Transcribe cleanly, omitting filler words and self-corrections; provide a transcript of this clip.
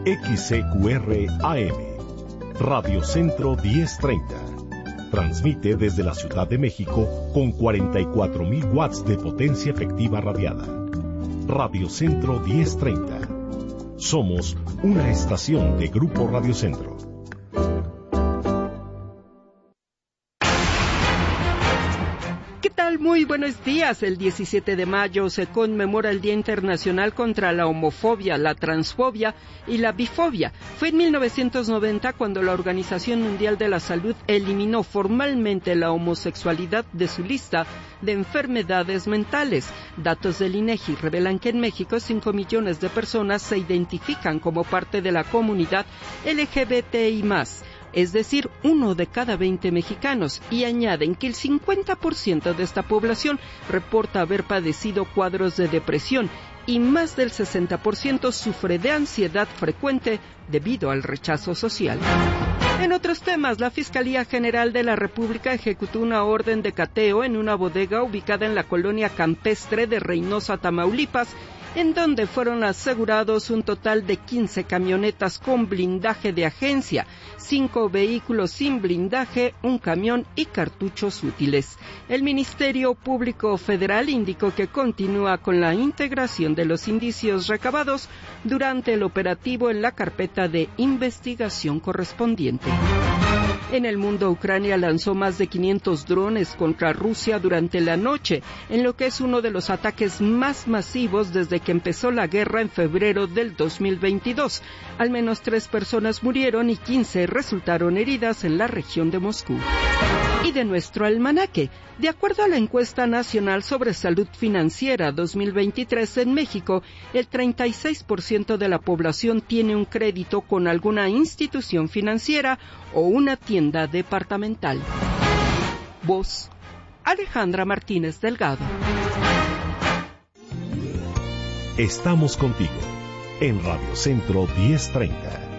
XCQR AM, Radio Centro 1030. Transmite desde la Ciudad de México con 44,000 watts de potencia efectiva radiada. Radio Centro 1030. Somos una estación de Grupo Radio Centro. ¿Qué tal? Muy buenos días. El 17 de mayo se conmemora el Día Internacional contra la Homofobia, la Transfobia y la Bifobia. Fue en 1990 cuando la Organización Mundial de la Salud eliminó formalmente la homosexualidad de su lista de enfermedades mentales. Datos del INEGI revelan que en México 5 millones de personas se identifican como parte de la comunidad LGBTI+. Es decir, 1 de cada 20 mexicanos, y añaden que el 50% de esta población reporta haber padecido cuadros de depresión y más del 60% sufre de ansiedad frecuente debido al rechazo social. En otros temas, la Fiscalía General de la República ejecutó una orden de cateo en una bodega ubicada en la colonia campestre de Reynosa, Tamaulipas, en donde fueron asegurados un total de 15 camionetas con blindaje de agencia, 5 vehículos sin blindaje, un camión y cartuchos útiles. El Ministerio Público Federal indicó que continúa con la integración de los indicios recabados durante el operativo en la carpeta de investigación correspondiente. En el mundo, Ucrania lanzó más de 500 drones contra Rusia durante la noche, en lo que es uno de los ataques más masivos desde que empezó la guerra en febrero del 2022. Al menos 3 personas murieron y 15 resultaron heridas en la región de Moscú. Y de nuestro almanaque, de acuerdo a la encuesta nacional sobre salud financiera 2023 en México, el 36% de la población tiene un crédito con alguna institución financiera o una tienda departamental. Voz: Alejandra Martínez Delgado. Estamos contigo en Radio Centro 1030.